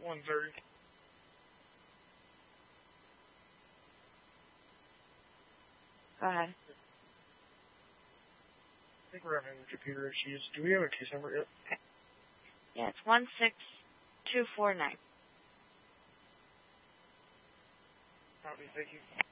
1:30. Go ahead. I think we're having computer issues. Do we have a case number yet? Okay. Yeah, it's 16249. Thank you.